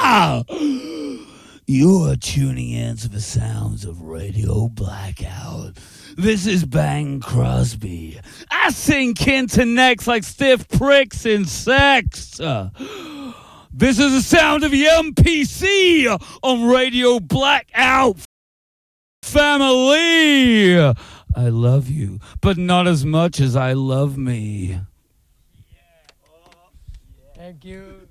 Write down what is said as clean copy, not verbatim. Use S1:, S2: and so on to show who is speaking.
S1: You are tuning in to the sounds of Radio Blackout. This is Bang Crosby. I sing Kenton next like stiff pricks in sex. This is the sound of the MPC on Radio Blackout. Family, I love you, but not as much as I love me.
S2: Thank you.